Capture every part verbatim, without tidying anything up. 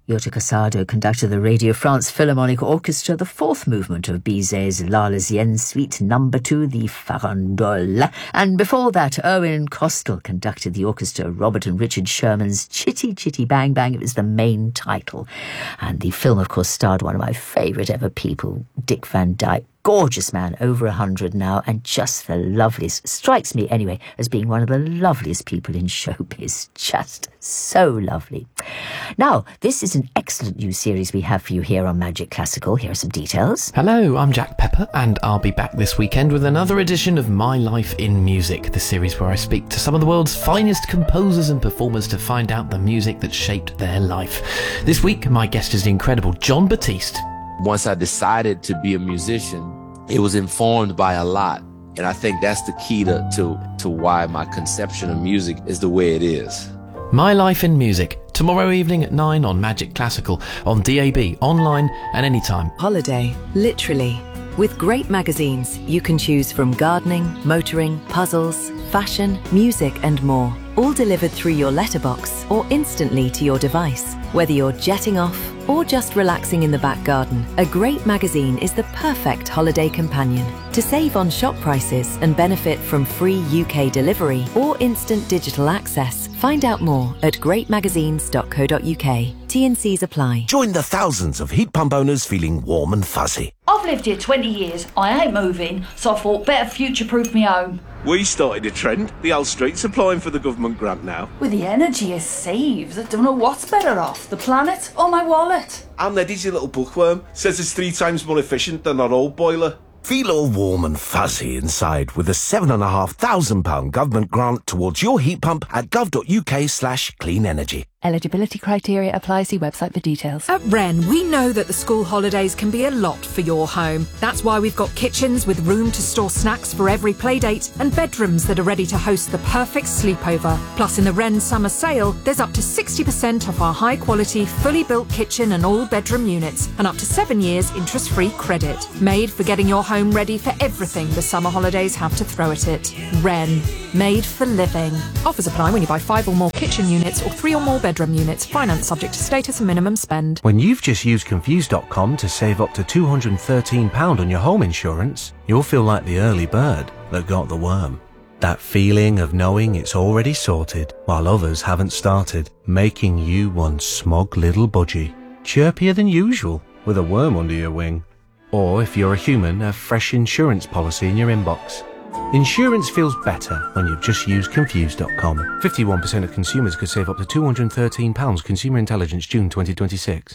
Jota Casado conducted the Radio France Philharmonic Orchestra, the fourth movement of Bizet's L'Arlésienne Suite Number Two, the Farandole. And before that, Owen Costel conducted the orchestra, Robert and Richard Sherman's Chitty Chitty Bang Bang. It was the main title. And the film, of course, starred one of my favourite ever people, Dick Van Dyke. Gorgeous man, over a hundred now, and just the loveliest. Strikes me, anyway, as being one of the loveliest people in showbiz. Just so lovely. Now, this is an excellent new series we have for you here on Magic Classical. Here are some details. Hello, I'm Jack Pepper, and I'll be back this weekend with another edition of My Life in Music, the series where I speak to some of the world's finest composers and performers to find out the music that shaped their life. This week, my guest is the incredible Jon Batiste. Once I decided to be a musician, it was informed by a lot. And I think that's the key to, to, to why my conception of music is the way it is. My Life in Music, tomorrow evening at nine on Magic Classical, on D A B, online and anytime. Holiday, literally. With great magazines, you can choose from gardening, motoring, puzzles, fashion, music and more. All delivered through your letterbox or instantly to your device. Whether you're jetting off or just relaxing in the back garden, a great magazine is the perfect holiday companion. To save on shop prices and benefit from free U K delivery or instant digital access, find out more at great magazines dot co dot U K. T and Cs apply. Join the thousands of heat pump owners feeling warm and fuzzy. I've lived here twenty years. I ain't moving, so I thought better future-proof me home. We started a trend. The old street's applying for the government grant now. With the energy it saves, I don't know what's better off, the planet or my wallet. And Eddie's your little bookworm. Says it's three times more efficient than our old boiler. Feel all warm and fuzzy inside with a seven and a half thousand pound government grant towards your heat pump at gov.uk slash clean energy. Eligibility criteria apply. See website for details. At Wren, we know that the school holidays can be a lot for your home. That's why we've got kitchens with room to store snacks for every playdate and bedrooms that are ready to host the perfect sleepover. Plus, in the Wren summer sale, there's up to sixty percent off our high-quality, fully built kitchen and all-bedroom units and up to seven years interest-free credit. Made for getting your home ready for everything the summer holidays have to throw at it. Wren, made for living. Offers apply when you buy five or more kitchen units or three or more bedrooms. Bedroom units. Finance subject to status and minimum spend. When you've just used Confused dot com to save up to two hundred thirteen pounds on your home insurance, you'll feel like the early bird that got the worm. That feeling of knowing it's already sorted while others haven't started, making you one smug little budgie. Chirpier than usual with a worm under your wing. Or if you're a human, a fresh insurance policy in your inbox. Insurance feels better when you've just used Confused dot com. fifty-one percent of consumers could save up to two hundred thirteen pounds. Consumer Intelligence, June twenty twenty-six.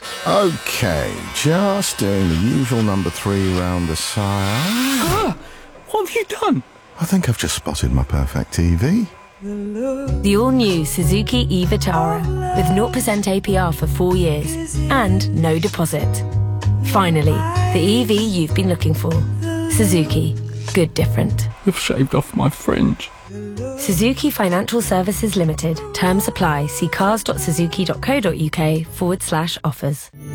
OK, just doing the usual number three round the side. Ah, what have you done? I think I've just spotted my perfect T V. The all-new Suzuki e-Vitara with zero percent A P R for four years and no deposit. Finally, the E V you've been looking for. Suzuki. Good different. You've shaved off my fringe. Suzuki Financial Services Limited. Terms apply. See cars dot suzuki dot co dot uk forward slash offers. The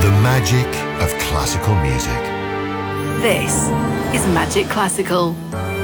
magic of classical music. This is Magic Classical.